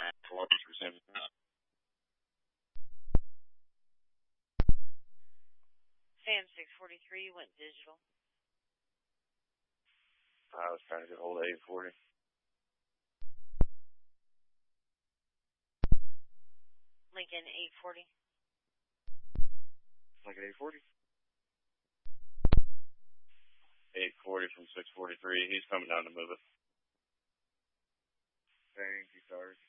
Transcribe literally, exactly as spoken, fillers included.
Sam six forty-three went digital. I was trying to get hold of eight forty. Lincoln eight forty. Lincoln eight forty. eight forty from six forty-three. He's coming down to move it. Thank you, Sarge.